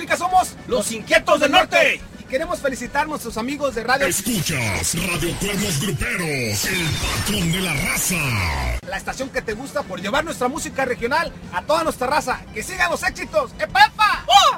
música somos Los Inquietos del Norte. Y queremos felicitar a nuestros amigos de Radio... Escuchas Radio Cuernos Gruperos, el patrón de la raza. La estación que te gusta por llevar nuestra música regional a toda nuestra raza. ¡Que sigan los éxitos! ¡Epa, epa! ¡Oh!